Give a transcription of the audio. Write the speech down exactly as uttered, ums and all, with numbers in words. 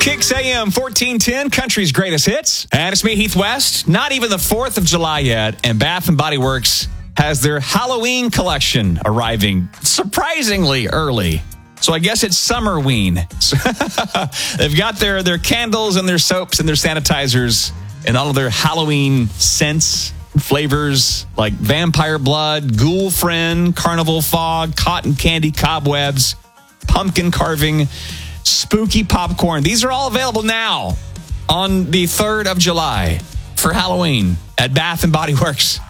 Kicks A M fourteen ten, country's greatest hits. And it's me, Heath West. Not even the fourth of July yet, and Bath and Body Works has their Halloween collection arriving surprisingly early. So I guess it's Summerween. They've got their, their candles and their soaps and their sanitizers and all of their Halloween scents, flavors like vampire blood, ghoul friend, carnival fog, cotton candy cobwebs, pumpkin carving, spooky popcorn. These are all available now on the third of July for Halloween at Bath and Body Works.